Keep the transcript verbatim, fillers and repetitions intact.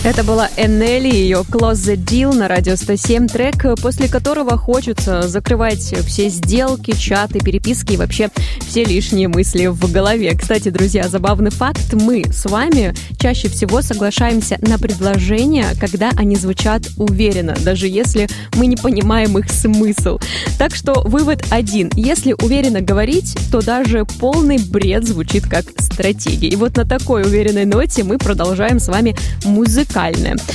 Это была Энели и ее Close the Deal на радио сто семь, трек, после которого хочется закрывать все сделки, чаты, переписки и вообще все лишние мысли в голове. Кстати, друзья, забавный факт, мы с вами чаще всего соглашаемся на предложения, когда они звучат уверенно, даже если мы не понимаем их смысл. Так что вывод один. Если уверенно говорить, то даже полный бред звучит как стратегия. И вот на такой уверенной ноте мы продолжаем с вами музыкальное.